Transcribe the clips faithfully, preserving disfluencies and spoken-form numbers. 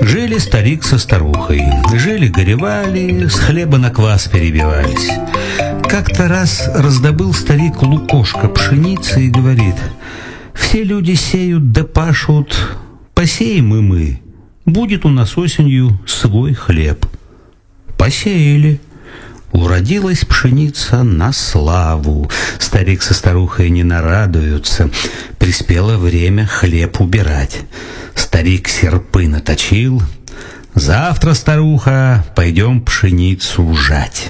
Жили старик со старухой, жили-горевали, с хлеба на квас перебивались. Как-то раз раздобыл старик лукошко пшеницы и говорит: все люди сеют да пашут, посеем и мы, будет у нас осенью свой хлеб. Посеяли. Уродилась пшеница на славу. Старик со старухой не нарадуются. Приспело время хлеб убирать. Старик серпы наточил. Завтра, старуха, пойдем пшеницу жать.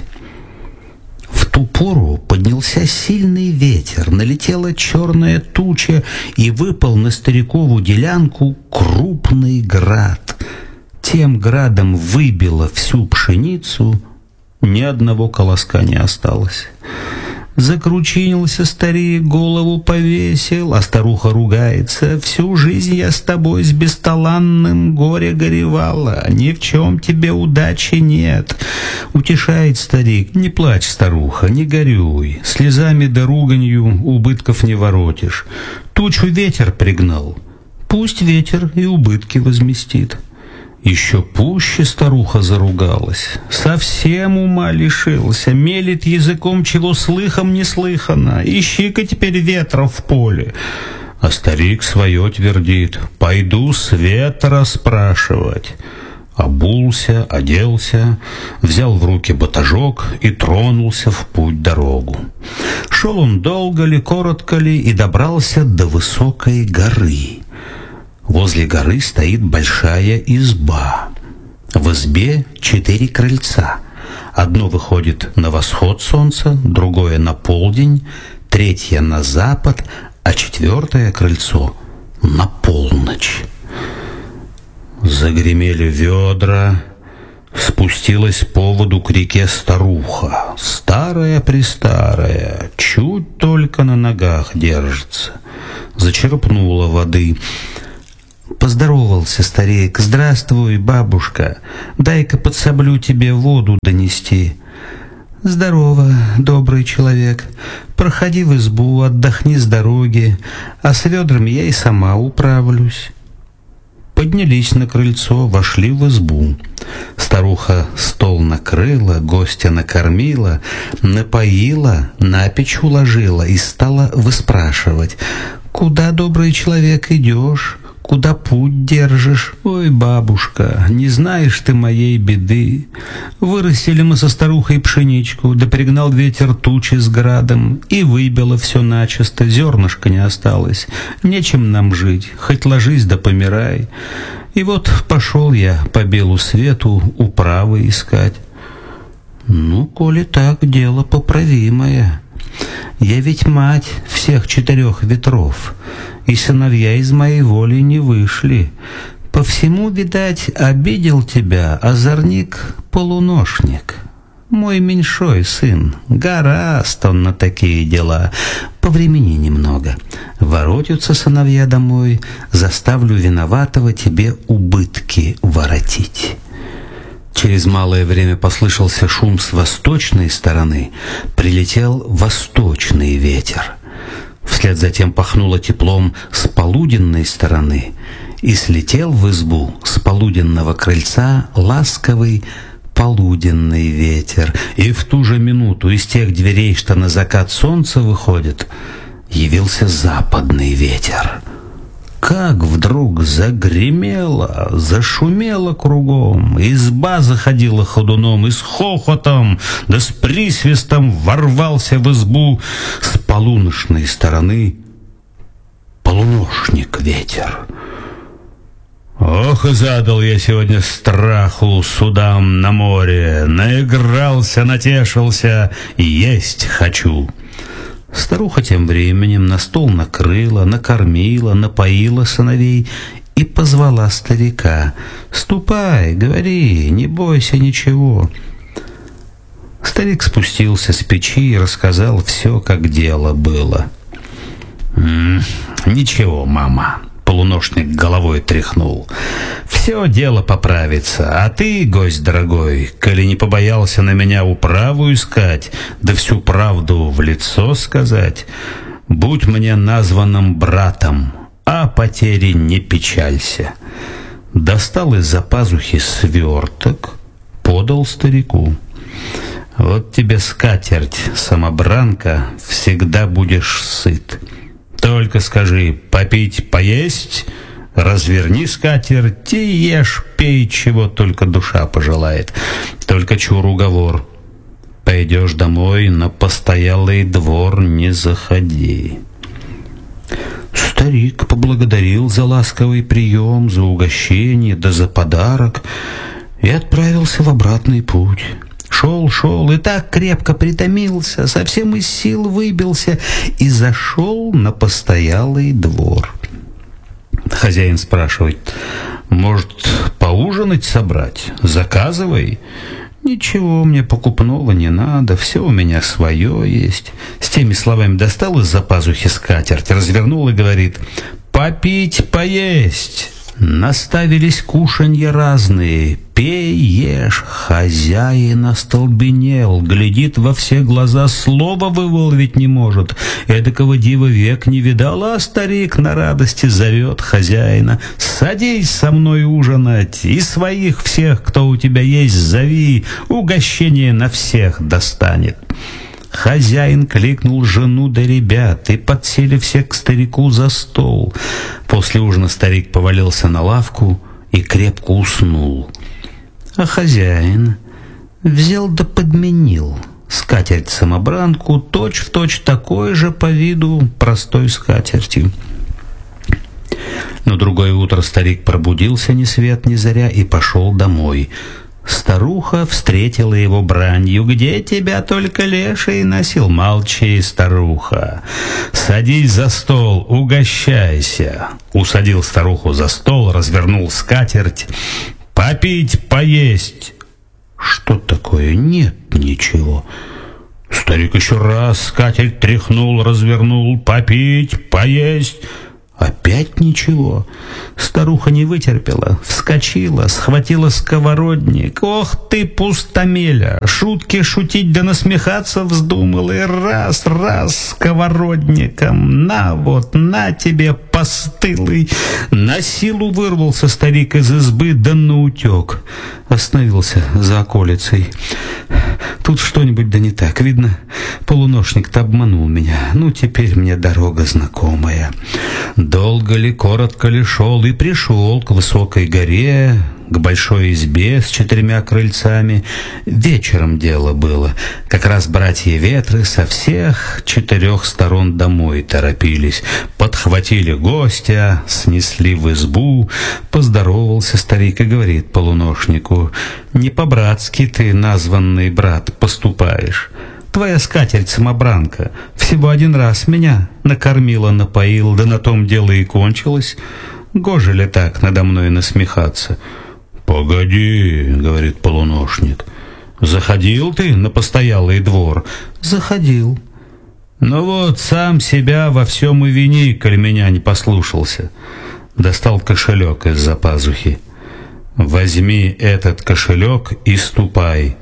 В ту пору поднялся сильный ветер, налетела черная туча, и выпал на старикову делянку крупный град. Тем градом выбило всю пшеницу, ни одного колоска не осталось. Закручинился старик, голову повесил, а старуха ругается: всю жизнь я с тобой с бесталанным горе горевала, ни в чем тебе удачи нет. Утешает старик: не плачь, старуха, не горюй, слезами да руганью убытков не воротишь. Тучу ветер пригнал, пусть ветер и убытки возместит. Еще пуще старуха заругалась, совсем ума лишился, мелет языком, чего слыхом не слыхано, ищи-ка теперь ветра в поле. А старик свое твердит: пойду с ветра спрашивать. Обулся, оделся, взял в руки батажок и тронулся в путь-дорогу. Шел он долго ли, коротко ли, и добрался до высокой горы. Возле горы стоит большая изба. В избе четыре крыльца. Одно выходит на восход солнца, другое на полдень, третье на запад, а четвертое крыльцо на полночь. Загремели ведра, спустилась по воду к реке старуха, старая-престарая, чуть только на ногах держится. Зачерпнула воды. Поздоровался старик: здравствуй, бабушка, дай-ка подсоблю тебе воду донести. Здорово, добрый человек, проходи в избу, отдохни с дороги, а с ведрами я и сама управлюсь. Поднялись на крыльцо, вошли в избу. Старуха стол накрыла, гостя накормила, напоила, на печь уложила и стала выспрашивать: куда, добрый человек, идешь? Куда путь держишь? Ой, бабушка, не знаешь ты моей беды. Вырастили мы со старухой пшеничку, да пригнал ветер тучи с градом, и выбило все начисто, зернышка не осталось. Нечем нам жить, хоть ложись да помирай. И вот пошел я по белу свету управы искать. Ну, коли так, дело поправимое. Я ведь мать всех четырех ветров, и сыновья из моей воли не вышли. По всему, видать, обидел тебя озорник-полуношник, мой меньшой сын. Гораст он на такие дела. Повремени немного. Воротятся сыновья домой, заставлю виноватого тебе убытки воротить. Через малое время послышался шум с восточной стороны, прилетел восточный ветер. Вслед затем пахнуло теплом с полуденной стороны, и слетел в избу с полуденного крыльца ласковый полуденный ветер. И в ту же минуту из тех дверей, что на закат солнца выходит, явился западный ветер. Как вдруг загремело, зашумело кругом, изба заходила ходуном, и с хохотом да с присвистом ворвался в избу с полуночной стороны полуношник ветер. Ох, и задал я сегодня страху судам на море, наигрался, натешился, есть хочу. Старуха тем временем на стол накрыла, накормила, напоила сыновей и позвала старика: «Ступай, говори, не бойся ничего». Старик спустился с печи и рассказал все, как дело было. «М-м, «Ничего, мама», — полуношник головой тряхнул, — «все дело поправится, а ты, гость дорогой, коли не побоялся на меня управу искать, да всю правду в лицо сказать, будь мне названным братом, а потери не печалься. достал из-за пазухи сверток, подал старику. «Вот тебе скатерть, самобранка, всегда будешь сыт. Только скажи: попить, поесть, разверни скатерть и ешь, пей, чего только душа пожелает. Только чур уговор: пойдешь домой, на постоялый двор не заходи». Старик поблагодарил за ласковый прием, за угощение, да за подарок и отправился в обратный путь. Шел, шел и так крепко притомился, совсем из сил выбился и зашел на постоялый двор. Хозяин спрашивает: «Может, поужинать собрать? Заказывай». «Ничего мне покупного не надо, все у меня свое есть». С теми словами достал из-за пазухи скатерть, развернул и говорит: «Попить, поесть». Наставились кушанья разные, пей, ешь. Хозяин остолбенел, глядит во все глаза, слова вымолвить не может. Эдакого дива век не видал, а старик на радости зовет хозяина: «Садись со мной ужинать, и своих всех, кто у тебя есть, зови, угощение на всех достанет». Хозяин кликнул жену да ребят, и подсели все к старику за стол. После ужина старик повалился на лавку и крепко уснул. А хозяин взял да подменил скатерть-самобранку точь-в-точь такой же по виду простой скатертью. На другое утро старик пробудился ни свет ни заря и пошел домой. Старуха встретила его бранью: «Где тебя только леший носил?» «Молчи, старуха, садись за стол, угощайся». Усадил старуху за стол, развернул скатерть. «Попить, поесть». «Что такое? Нет ничего». Старик еще раз скатерть тряхнул, развернул. «Попить, поесть». Опять ничего. Старуха не вытерпела, вскочила, схватила сковородник. «Ох ты, пустомеля! Шутки шутить да насмехаться вздумал, и раз, раз сковородником. На вот, на тебе, постылый!» На силу вырвался старик из избы, да наутек. Остановился за околицей. Тут что-нибудь да не так. Видно, полуношник-то обманул меня. Ну, теперь мне дорога знакомая. Долго ли, коротко ли шел, и пришел к высокой горе, к большой избе с четырьмя крыльцами. Вечером дело было. Как раз братья Ветры со всех четырех сторон домой торопились. Подхватили гостя, снесли в избу. Поздоровался старик и говорит полуношнику: «Не по-братски ты, названный брат, поступаешь. Твоя скатерть-самобранка всего один раз меня накормила, напоила, да на том дело и кончилось. Гоже ли так надо мной насмехаться?» «Погоди, — говорит полуношник, — заходил ты на постоялый двор?» «Заходил». «Ну вот, сам себя во всем и вини, коль меня не послушался». Достал кошелек из-за пазухи. «Возьми этот кошелек и ступай.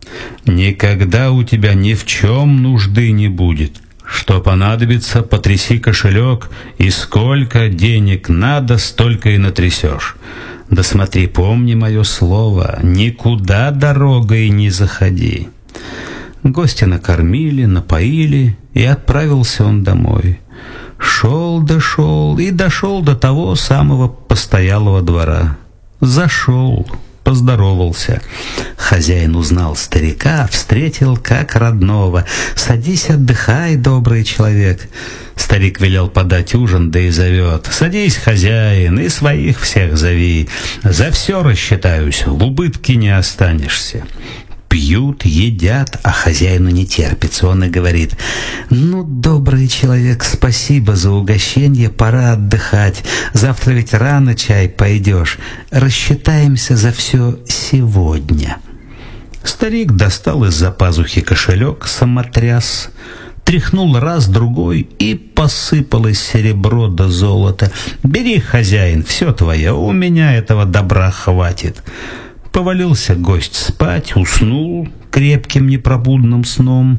Никогда у тебя ни в чем нужды не будет. Что понадобится, потряси кошелек, и сколько денег надо, столько и натрясешь. Да смотри, помни мое слово, никуда дорогой не заходи». Гостя накормили, напоили, и отправился он домой. Шел да шел и дошел до того самого постоялого двора. Зашел, поздоровался. Хозяин узнал старика, встретил как родного. «Садись, отдыхай, добрый человек». Старик велел подать ужин, да и зовет: «Садись, хозяин, и своих всех зови. За все рассчитаюсь, в убытке не останешься». Пьют, едят, а хозяину не терпится. Он и говорит: «Ну, добрый человек, спасибо за угощение, пора отдыхать. Завтра ведь рано чай пойдешь. Рассчитаемся за все сегодня». Старик достал из-за пазухи кошелек, самотряс, тряхнул раз, другой, и посыпалось серебро да золото. «Бери, хозяин, все твое, у меня этого добра хватит». Повалился гость спать, уснул крепким непробудным сном.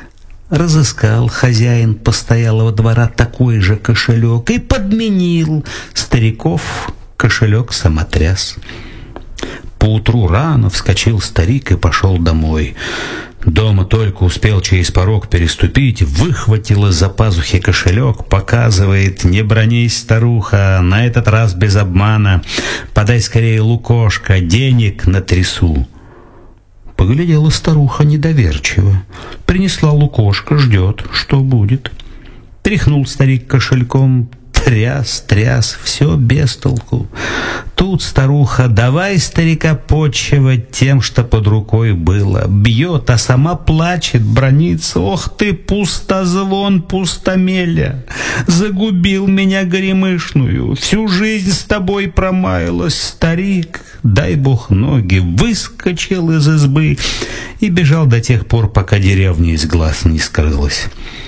Разыскал хозяин постоялого двора такой же кошелек и подменил. Стариков кошелек-самотряс. Поутру рано вскочил старик и пошел домой. Дома только успел через порог переступить, выхватил из-за пазухи кошелек, показывает: «Не бронись, старуха, на этот раз без обмана. Подай скорее, Лукошка, денег натрясу». Поглядела старуха недоверчиво. Принесла Лукошка, ждет, что будет. Тряхнул старик кошельком, тряс, тряс, все без толку. Тут старуха: «Давай старика почивать тем, что под рукой было». Бьет, а сама плачет, бранится: «Ох ты, пустозвон, пустомеля! Загубил меня горемышную, всю жизнь с тобой промаялась, старик, дай бог ноги!» Выскочил из избы и бежал до тех пор, пока деревня из глаз не скрылась.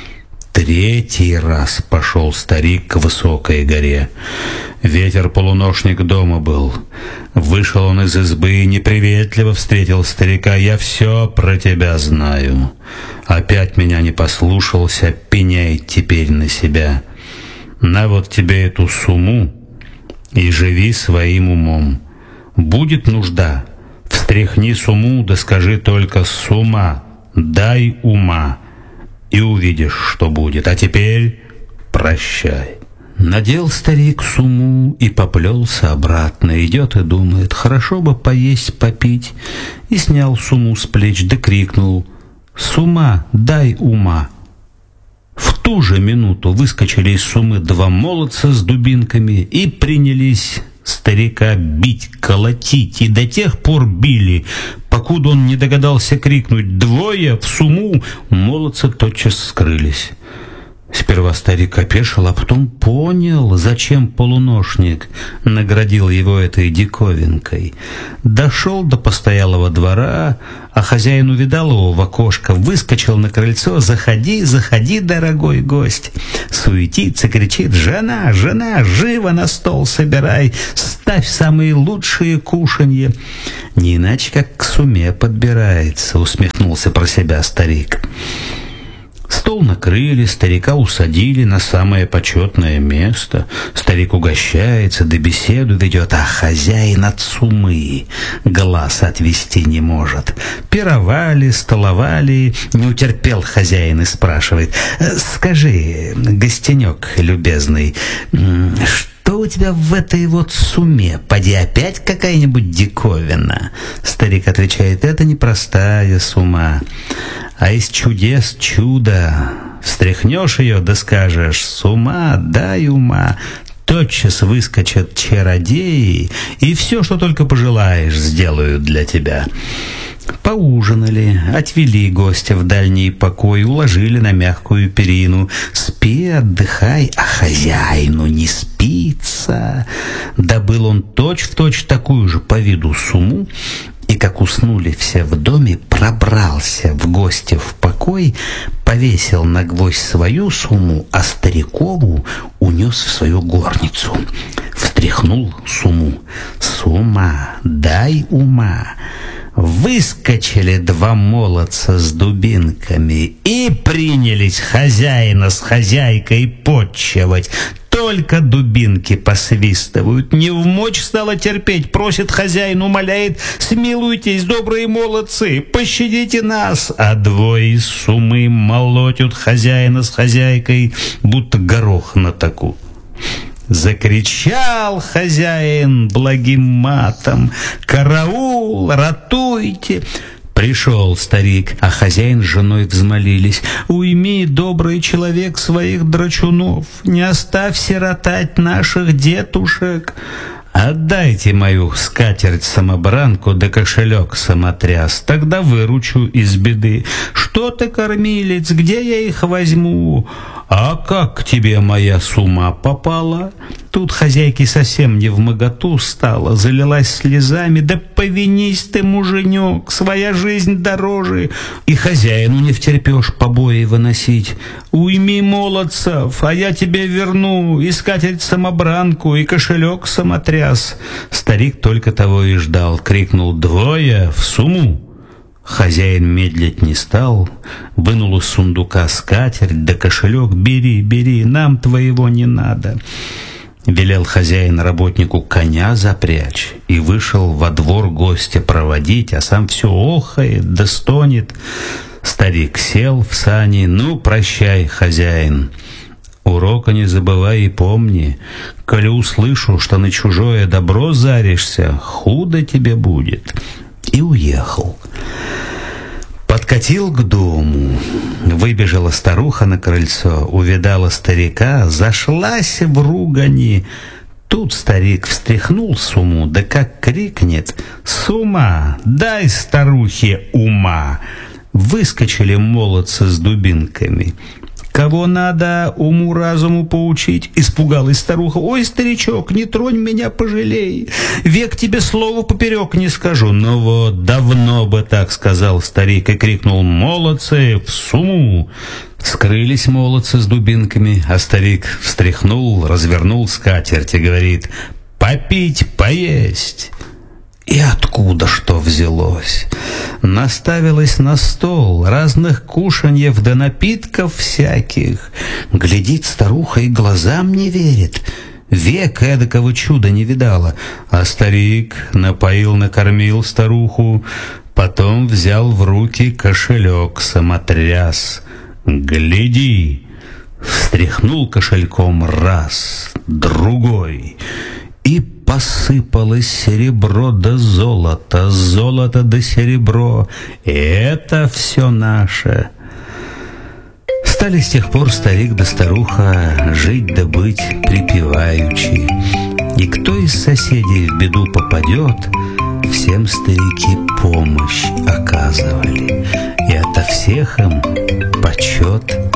Третий раз пошел старик к высокой горе. Ветер-полуношник дома был. Вышел он из избы и неприветливо встретил старика: «Я все про тебя знаю. Опять меня не послушался, пеняй теперь на себя. На вот тебе эту сумму и живи своим умом. Будет нужда, встряхни сумму, да скажи только: сума, дай ума, и увидишь, что будет. А теперь прощай». Надел старик сумму и поплелся обратно. Идет и думает: хорошо бы поесть, попить. И снял сумму с плеч, да крикнул: «Сума, дай ума». В ту же минуту выскочили из суммы два молодца с дубинками и принялись старика бить, колотить, и до тех пор били, покуда он не догадался крикнуть: «Двое в сумму!» Молодцы тотчас скрылись. Сперва старик опешил, а потом понял, зачем полуношник наградил его этой диковинкой. Дошел до постоялого двора, а хозяин увидал его в окошко, выскочил на крыльцо: «Заходи, заходи, дорогой гость!» Суетится, кричит: «Жена, жена, живо на стол собирай, ставь самые лучшие кушанья». Не иначе как к суме подбирается, усмехнулся про себя старик. Стол накрыли, старика усадили на самое почетное место. Старик угощается, да беседу ведет, а хозяин от сумы глаз отвести не может. Пировали, столовали, не утерпел хозяин и спрашивает: «Скажи, гостенек любезный, что у тебя в этой вот суме? Поди опять какая-нибудь диковина?» Старик отвечает: «Это не простая сума, а из чудес чудо. Встряхнешь ее, да скажешь: сума, дай ума, тотчас выскочат чародеи, и все, что только пожелаешь, сделают для тебя». Поужинали, отвели гостя в дальний покой, уложили на мягкую перину. Спи, отдыхай, а хозяину не спится. Добыл он точь-в-точь такую же по виду сумму, и, как уснули все в доме, пробрался в гости в покой, повесил на гвоздь свою сумму, а старикову унес в свою горницу. Встряхнул сумму: «Сума, дай ума». Выскочили два молодца с дубинками и принялись хозяина с хозяйкой подчивать. Только дубинки посвистывают, не вмочь стало терпеть, просит хозяин, умоляет: «Смилуйтесь, добрые молодцы, пощадите нас». А двое из сумы молотят хозяина с хозяйкой, будто горох на таку. Закричал хозяин благим матом: «Караул, ратуйте!» Пришел старик, а хозяин с женой взмолились: «Уйми, добрый человек, своих драчунов, не оставь сиротать наших детушек. Отдайте мою скатерть-самобранку да кошелек-самотряс, тогда выручу из беды. Что ты, кормилец, где я их возьму? А как к тебе моя сумма попала?» Тут хозяйке совсем не вмоготу стало, залилась слезами: «Да повинись ты, муженек, своя жизнь дороже, и хозяину не втерпешь побои выносить. Уйми молодцев, а я тебе верну и скатерть-самобранку, и кошелек-самотряс». Старик только того и ждал, крикнул: «Двое в сумму!» Хозяин медлить не стал, вынул из сундука скатерть да кошелек: «Бери, бери, нам твоего не надо». Велел хозяин работнику коня запрячь и вышел во двор гостя проводить, а сам все охает да стонет. Старик сел в сани: «Ну, прощай, хозяин. Урока не забывай и помни, коли услышу, что на чужое добро заришься, худо тебе будет». И уехал. Подкатил к дому. Выбежала старуха на крыльцо, увидала старика, зашлась в ругани. Тут старик встряхнул сумму, да как крикнет: «С ума! Дай старухе ума!» Выскочили молодцы с дубинками. «Кого надо уму-разуму поучить?» Испугалась старуха. «Ой, старичок, не тронь меня, пожалей. Век тебе слова поперек не скажу». «Ну вот, давно бы так сказал старик», и крикнул: «Молодцы, в сумму!» Скрылись молодцы с дубинками, а старик встряхнул, развернул скатерть и говорит: «Попить, поесть». И откуда что взялось? Наставилось на стол разных кушаньев да напитков всяких. Глядит старуха и глазам не верит. Век эдакого чуда не видала. А старик напоил, накормил старуху, потом взял в руки кошелек самотряс. «Гляди!» Встряхнул кошельком раз, другой, и посыпалось серебро да золото, золото да серебро. Это все наше. Стали с тех пор старик да старуха жить да быть припеваючи. И кто из соседей в беду попадет, всем старики помощь оказывали. И ото всех им почет